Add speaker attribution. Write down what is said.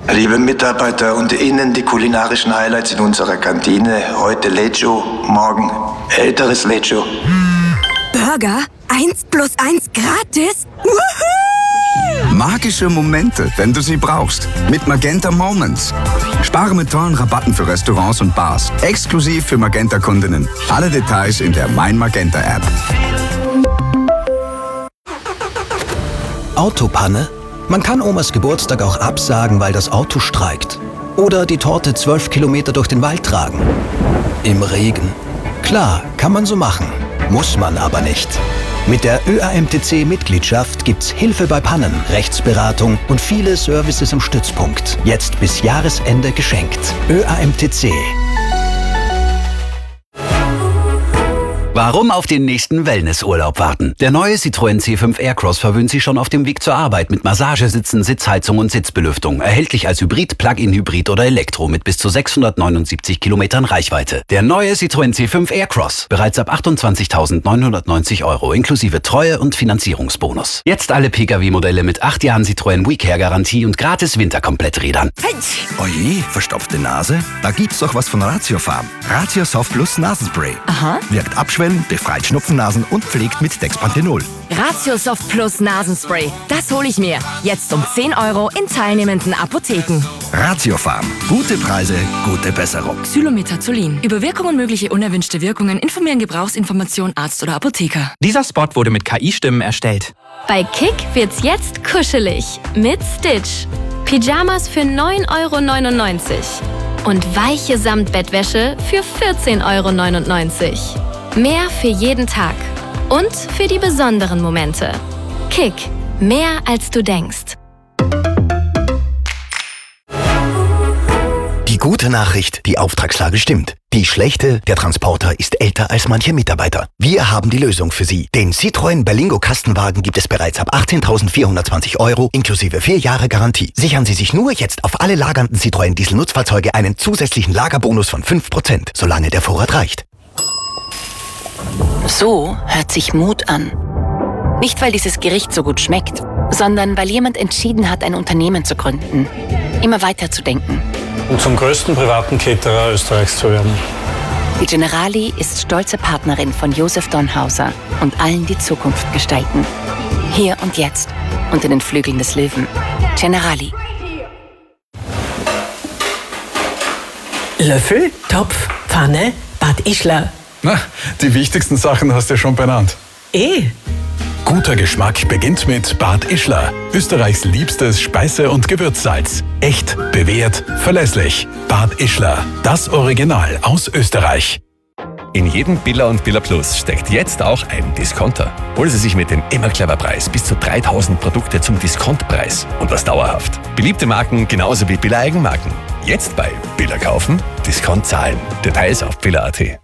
Speaker 1: Liebe Mitarbeiter und Ihnen die kulinarischen Highlights in unserer Kantine. Heute Lecho, morgen älteres Lecho.
Speaker 2: Burger? 1 + 1 gratis? Woohoo!
Speaker 3: Magische Momente, wenn du sie brauchst. Mit Magenta Moments. Spare mit tollen Rabatten für Restaurants und Bars. Exklusiv für Magenta-Kundinnen. Alle Details in der Mein Magenta-App.
Speaker 4: Autopanne? Man kann Omas Geburtstag auch absagen, weil das Auto streikt. Oder die Torte 12 Kilometer durch den Wald tragen. Im Regen. Klar, kann man so machen. Muss man aber nicht. Mit der ÖAMTC-Mitgliedschaft gibt's Hilfe bei Pannen, Rechtsberatung und viele Services im Stützpunkt. Jetzt bis Jahresende geschenkt. ÖAMTC.
Speaker 5: Warum auf den nächsten Wellnessurlaub warten? Der neue Citroën C5 Aircross verwöhnt Sie schon auf dem Weg zur Arbeit mit Massagesitzen, Sitzheizung und Sitzbelüftung. Erhältlich als Hybrid, Plug-in-Hybrid oder Elektro mit bis zu 679 Kilometern Reichweite. Der neue Citroën C5 Aircross. Bereits ab 28.990 € inklusive Treue- und Finanzierungsbonus. Jetzt alle Pkw-Modelle mit 8 Jahren Citroën WeCare-Garantie und gratis Winterkompletträdern.
Speaker 6: Oje, verstopfte Nase? Da gibt's doch was von Ratiofarm. Ratio Soft Plus Nasenspray.
Speaker 7: Aha.
Speaker 6: Wirkt abschwellend, befreit Schnupfennasen und pflegt mit Dexpanthenol.
Speaker 7: Ratio Soft Plus Nasenspray. Das hole ich mir. Jetzt um 10 € in teilnehmenden Apotheken.
Speaker 6: Ratiofarm. Gute Preise, gute Besserung.
Speaker 8: Xylometazolin. Über Wirkung und mögliche unerwünschte Wirkungen informieren Gebrauchsinformation Arzt oder Apotheker.
Speaker 9: Dieser Spot wurde mit KI-Stimmen erstellt.
Speaker 10: Bei Kick wird's jetzt kuschelig. Mit Stitch. Pyjamas für 9,99 € und weiche Samtbettwäsche für 14,99 €. Mehr für jeden Tag und für die besonderen Momente. Kick. Mehr als du denkst.
Speaker 4: Die gute Nachricht, die Auftragslage stimmt. Die schlechte, der Transporter ist älter als manche Mitarbeiter. Wir haben die Lösung für Sie. Den Citroën Berlingo Kastenwagen gibt es bereits ab 18.420 € inklusive 4 Jahre Garantie. Sichern Sie sich nur jetzt auf alle lagernden Citroën Diesel-Nutzfahrzeuge einen zusätzlichen Lagerbonus von 5%, solange der Vorrat reicht.
Speaker 11: So hört sich Mut an. Nicht, weil dieses Gericht so gut schmeckt, sondern weil jemand entschieden hat, ein Unternehmen zu gründen. Immer weiter zu denken.
Speaker 12: Und zum größten privaten Caterer Österreichs zu werden.
Speaker 11: Die Generali ist stolze Partnerin von Josef Donhauser und allen, die Zukunft gestalten. Hier und jetzt, unter den Flügeln des Löwen. Generali.
Speaker 13: Löffel, Topf, Pfanne, Bad Ischler.
Speaker 14: Na, die wichtigsten Sachen hast du schon benannt.
Speaker 15: Guter Geschmack beginnt mit Bad Ischler. Österreichs liebstes Speise- und Gewürzsalz. Echt, bewährt, verlässlich. Bad Ischler. Das Original aus Österreich.
Speaker 16: In jedem Billa und Billa Plus steckt jetzt auch ein Discounter. Holen Sie sich mit dem Immer-Clever-Preis bis zu 3.000 Produkte zum Diskontpreis. Und das dauerhaft. Beliebte Marken genauso wie Billa Eigenmarken. Jetzt bei Billa kaufen, Discount zahlen. Details auf billa.at.